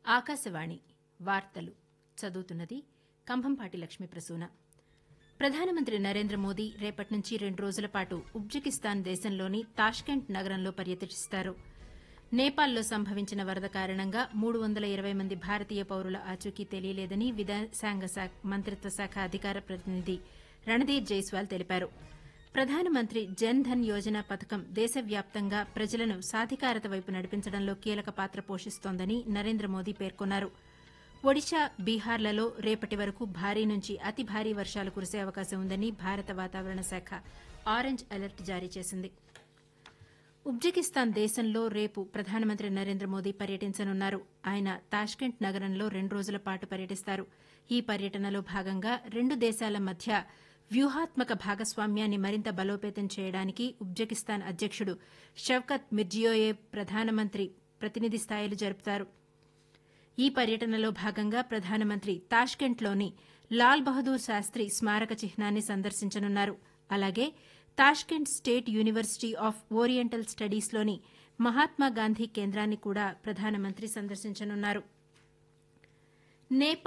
ఆకాశవాణి వార్తలు చదువుతున్నది కంభంపాటి లక్ష్మీప్రసూన. ప్రధానమంత్రి నరేంద్ర మోదీ రేపటి నుంచి 2 రోజుల పాటు ఉజ్బెకిస్తాన్ దేశంలోని తాష్కెంట్ నగరంలో పర్యటిస్తారు. నేపాల్లో సంభవించిన వరద కారణంగా 320 మంది భారతీయ పౌరుల ఆచూకీ తెలియలేదని విదేశాంగ మంత్రిత్వ శాఖ అధికార ప్రతినిధి రణధీర్ జైస్వాల్ తెలిపారు. ప్రధానమంత్రి జన్ ధన్ యోజన పథకం దేశవ్యాప్తంగా ప్రజలను సాధికారత వైపు నడిపించడంలో కీలక పాత్ర పోషిస్తోందని నరేంద్ర మోదీ పేర్కొన్నారు. ఒడిశా, బీహార్లలో రేపటి వరకు భారీ నుంచి అతి భారీ వర్షాలు కురిసే అవకాశం ఉందని భారత వాతావరణ శాఖ ఆరెంజ్ అలర్ట్ జారీ చేసింది. ఉజ్బెకిస్తాన్ దేశంలో రేపు ప్రధానమంత్రి నరేంద్ర మోదీ పర్యటించనున్నారు. ఆయన తాష్కెంట్ నగరంలో 2 రోజుల పాటు పర్యటిస్తారు. ఈ పర్యటనలో భాగంగా 2 దేశాల మధ్య వ్యూహాత్మక భాగస్వామ్యాన్ని మరింత బలోపేతం చేయడానికి ఉజ్బెకిస్తాన్ అధ్యకుడు షవ్కత్ మిర్జియోయేవ్ ప్రధానమంత్రి ప్రతినిధి స్థాయిలు జరుపుతారు. ఈ పర్యటనలో భాగంగా ప్రధానమంత్రి తాష్కెంట్లోని లాల్ బహదూర్ శాస్త్రి స్మారక చిహ్నాన్ని సందర్శించనున్నారు. అలాగే Tashkent state university of oriental స్టడీస్లోని Mahatma Gandhi కేంద్రాన్ని కూడా ప్రధానమంత్రి సందర్శించనున్నారు.